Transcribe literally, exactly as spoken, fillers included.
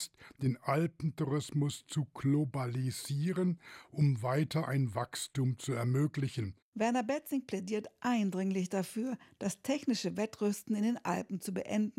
den Alpentourismus zu globalisieren, um weiter ein Wachstum zu ermöglichen. Werner Betzing plädiert eindringlich dafür, das technische Wettrüsten in den Alpen zu beenden